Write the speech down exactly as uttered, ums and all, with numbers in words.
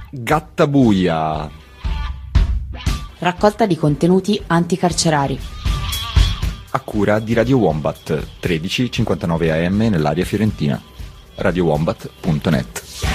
Gattabuia. Raccolta di contenuti anticarcerari. A cura di Radio Wombat, tredici cinquantanove A M nell'area fiorentina. radio wombat punto net.